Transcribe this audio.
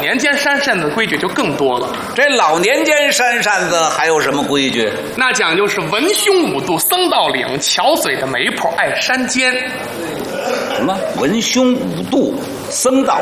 年间扇扇子规矩就更多了。 这老年间扇扇子还有什么规矩？ 那讲究是文胸五度僧道领，巧嘴的媒婆爱山间。 什么文胸五度僧道